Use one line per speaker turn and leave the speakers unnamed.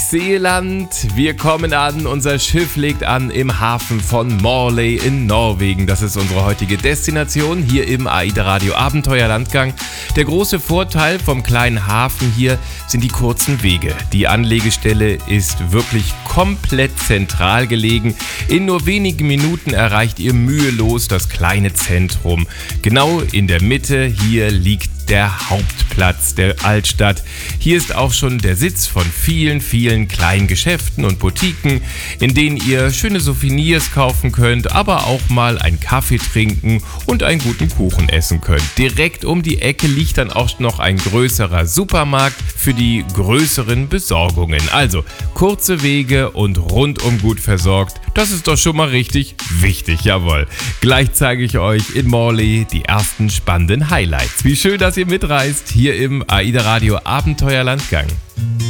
Seeland, wir kommen an, unser Schiff legt an im Hafen von Morley in Norwegen. Das ist unsere heutige Destination hier im AIDA Radio Abenteuerlandgang. Der große Vorteil vom kleinen Hafen hier sind die kurzen Wege. Die Anlegestelle ist wirklich komplett zentral gelegen. In nur wenigen Minuten erreicht ihr mühelos das kleine Zentrum. Genau in der Mitte hier liegt der Hauptplatz der Altstadt. Hier ist auch schon der Sitz von vielen kleinen Geschäften und Boutiquen, in denen ihr schöne Souvenirs kaufen könnt, aber auch mal einen Kaffee trinken und einen guten Kuchen essen könnt. Direkt um die Ecke liegt dann auch noch ein größerer Supermarkt für die größeren Besorgungen. Also kurze Wege und rundum gut versorgt. Das ist doch schon mal richtig wichtig, jawohl. Gleich zeige ich euch in Morley die ersten spannenden Highlights. Wie schön, dass ihr mitreist hier im AIDA Radio Abenteuerlandgang.